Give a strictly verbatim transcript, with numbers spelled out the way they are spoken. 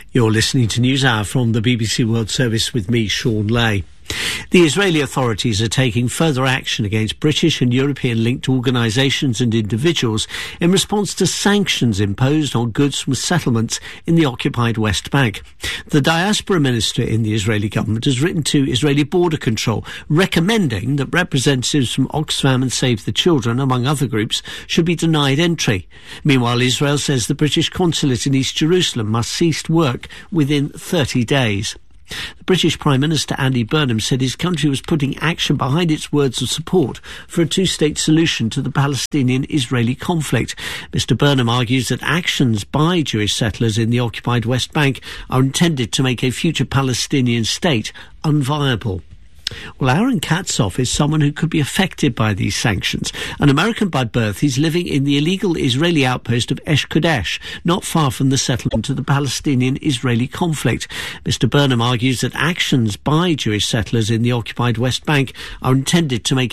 You're listening to NewsHour from the B B C World Service with me, Sean Lay. The Israeli authorities are taking further action against British and European-linked organisations and individuals in response to sanctions imposed on goods from settlements in the occupied West Bank. The diaspora minister in the Israeli government has written to Israeli border control recommending that representatives from Oxfam and Save the Children, among other groups, should be denied entry. Meanwhile, Israel says the British consulate in East Jerusalem must cease work within thirty days. The British Prime Minister Andy Burnham said his country was putting action behind its words of support for a two-state solution to the Palestinian-Israeli conflict. Mister Burnham argues that actions by Jewish settlers in the occupied West Bank are intended to make a future Palestinian state unviable. Well, Aaron Katzoff is someone who could be affected by these sanctions. An American by birth, he's living in the illegal Israeli outpost of Esh Kodesh, not far from the settlement of the Palestinian-Israeli conflict. Mister Burnham argues that actions by Jewish settlers in the occupied West Bank are intended to make